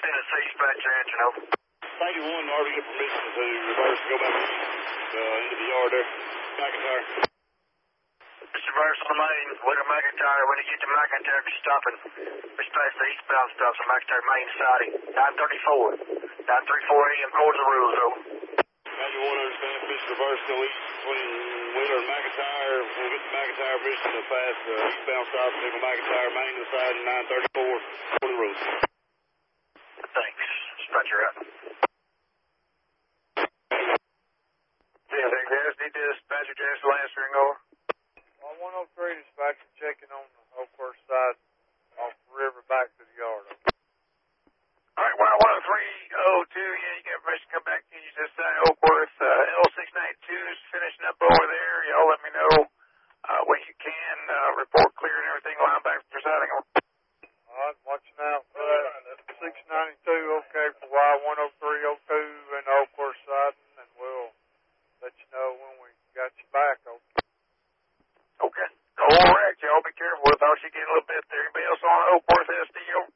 Tennessee, dispatcher engine, over. 81, already get permission to reverse and go back into the yard there. McIntyre. Just reverse on the main, wait on McIntyre. When you get to McIntyre, be stopping. Dispatch the eastbound stops on McIntyre main siding. 934. 934 AM, according to the rules, over. 91, understand, permission reverse, go east between Wheeler and McIntyre. We'll get to McIntyre, permission to pass eastbound stop, take on McIntyre main to the side, 934, according to the rules. Thanks. Dispatcher out. Anything else? Need to dispatcher Janice Lansing, over. 103 dispatcher checking on the Oakworth side off the river back to the yard. All right, 10302, yeah, you got permission to come back to you this side, Oakworth. L692 is finishing up over there. Y'all let me know when you can. Report clear and everything. Line back for siding. All right, watching out for that. 692, okay, for Y10302 and Oakworth siding, and we'll let you know when we got you back, okay? Okay. All right, y'all be careful. I thought you get a little bit there. Anybody else on Oakworth SD?